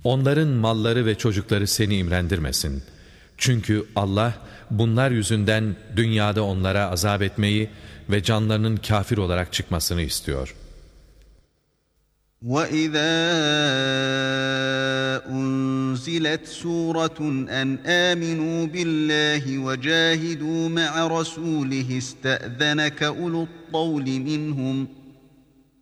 Onların malları ve çocukları seni imrendirmesin. Çünkü Allah bunlar yüzünden dünyada onlara azap etmeyi ve canlarının kafir olarak çıkmasını istiyor. وَإِذَا أُنْزِلَتْ سُورَةٌ أَنْ آمِنُوا بِاللَّهِ وَجَاهِدُوا مَعَ رَسُولِهِ اسْتَأْذَنَكَ أُولُو الطَّوْلِ مِنْهُمْ